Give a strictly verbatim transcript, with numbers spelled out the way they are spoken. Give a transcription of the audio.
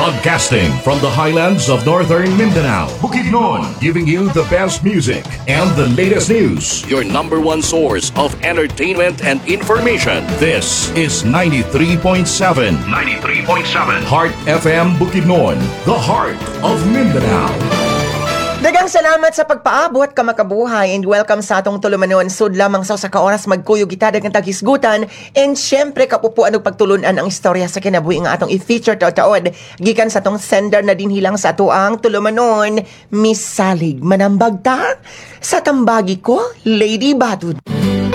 Broadcasting from the highlands of northern Mindanao, Bukidnon, giving you the best music and the latest news. Your number one source of entertainment and information. This is ninety-three point seven. ninety-three point seven. Heart F M Bukidnon, the heart of Mindanao. Dagang salamat sa pagpaabot ka makabuhay and welcome sa atong tulumanon. Sud lamang sa usa ka oras magkuyog kita dagang taghisgutan and syempre kapupuan og pagtulunan ang istorya sa kinabuhi nga atong i-feature taud-taud gikan sa atong sender na dinhilang sa ato ang tulumanon, Miss Salig. Manambag ta sa tambagi ko, Lady Batud.